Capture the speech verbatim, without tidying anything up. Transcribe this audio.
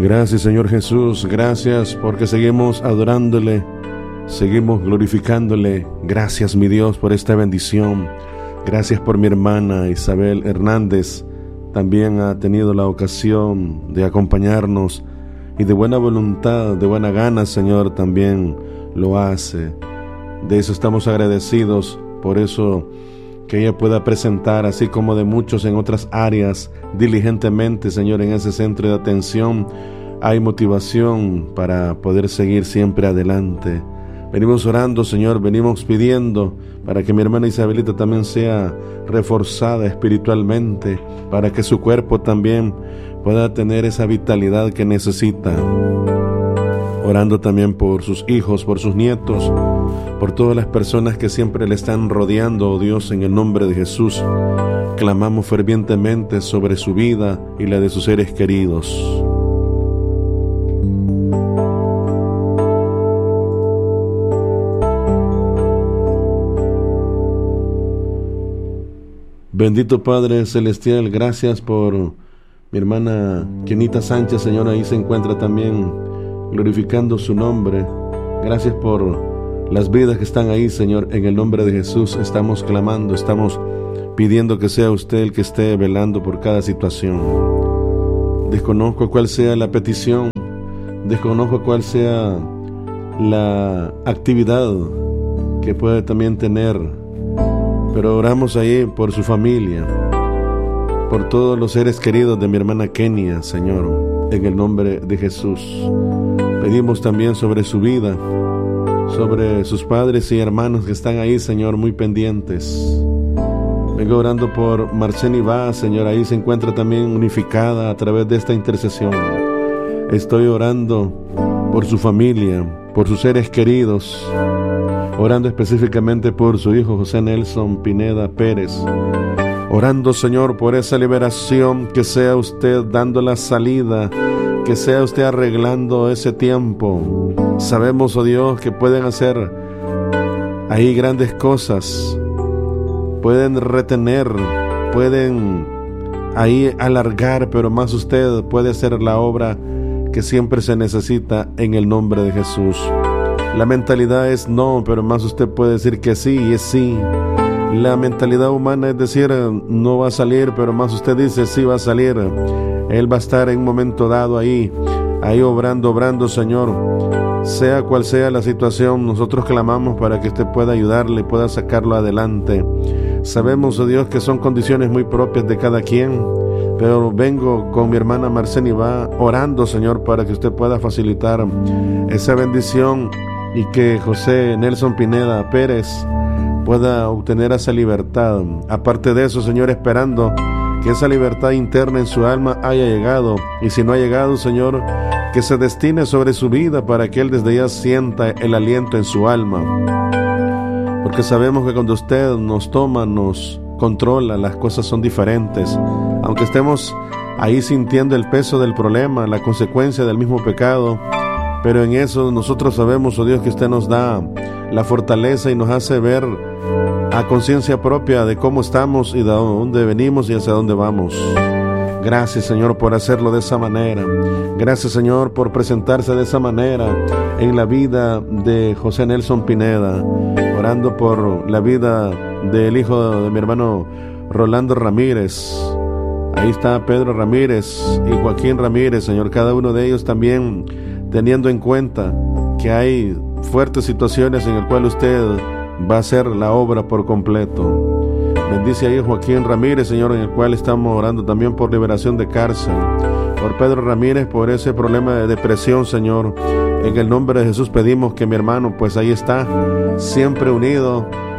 Gracias, Señor Jesús, gracias porque seguimos adorándole, seguimos glorificándole. Gracias, mi Dios, por esta bendición. Gracias por mi hermana Isabel Hernández. También ha tenido la ocasión de acompañarnos y de buena voluntad, de buena gana, Señor, también lo hace. De eso estamos agradecidos, por eso que ella pueda presentar, así como de muchos en otras áreas, diligentemente, Señor, en ese centro de atención. Hay motivación para poder seguir siempre adelante. Venimos orando, Señor, venimos pidiendo para que mi hermana Isabelita también sea reforzada espiritualmente, para que su cuerpo también pueda tener esa vitalidad que necesita. Orando también por sus hijos, por sus nietos, por todas las personas que siempre le están rodeando, oh Dios, en el nombre de Jesús. Clamamos fervientemente sobre su vida y la de sus seres queridos. Bendito Padre Celestial, gracias por mi hermana Kenita Sánchez, Señor, ahí se encuentra también glorificando su nombre. Gracias por las vidas que están ahí, Señor, en el nombre de Jesús estamos clamando, estamos pidiendo que sea usted el que esté velando por cada situación. Desconozco cuál sea la petición, desconozco cuál sea la actividad que puede también tener, pero oramos ahí por su familia, por todos los seres queridos de mi hermana Kenia, Señor, en el nombre de Jesús. Pedimos también sobre su vida, sobre sus padres y hermanos que están ahí, Señor, muy pendientes. Vengo orando por Marceni Vaz, Señor, ahí se encuentra también unificada a través de esta intercesión. Estoy orando por su familia, por sus seres queridos, orando específicamente por su hijo José Nelson Pineda Pérez, orando, Señor, por esa liberación, que sea usted dando la salida, que sea usted arreglando ese tiempo. Sabemos, oh Dios, que pueden hacer ahí grandes cosas, pueden retener, pueden ahí alargar, pero más usted puede hacer la obra que siempre se necesita en el nombre de Jesús. La mentalidad es no, pero más usted puede decir que sí, y es sí. La mentalidad humana es decir no va a salir, pero más usted dice sí va a salir. Él va a estar en un momento dado ahí, ahí obrando, obrando, Señor. Sea cual sea la situación, nosotros clamamos para que usted pueda ayudarle y pueda sacarlo adelante. Sabemos, oh Dios, que son condiciones muy propias de cada quien, pero vengo con mi hermana Marceni va orando, Señor, para que usted pueda facilitar esa bendición y que José Nelson Pineda Pérez pueda obtener esa libertad. Aparte de eso, Señor, esperando que esa libertad interna en su alma haya llegado, y si no ha llegado, Señor, que se destine sobre su vida para que Él desde ya sienta el aliento en su alma, porque sabemos que cuando usted nos toma, nos controla, las cosas son diferentes. Aunque estemos ahí sintiendo el peso del problema, la consecuencia del mismo pecado, pero en eso nosotros sabemos, oh Dios, que usted nos da la fortaleza y nos hace ver a conciencia propia de cómo estamos y de dónde venimos y hacia dónde vamos. Gracias, Señor, por hacerlo de esa manera. Gracias, Señor, por presentarse de esa manera en la vida de José Nelson Pineda, orando por la vida del hijo de mi hermano Rolando Ramírez. Ahí está Pedro Ramírez y Joaquín Ramírez, Señor, cada uno de ellos también teniendo en cuenta que hay fuertes situaciones en las cuales usted va a hacer la obra por completo. Bendice ahí a Joaquín Ramírez, Señor, en el cual estamos orando también por liberación de cárcel. Por Pedro Ramírez, por ese problema de depresión, Señor. En el nombre de Jesús pedimos que mi hermano, pues ahí está, siempre unido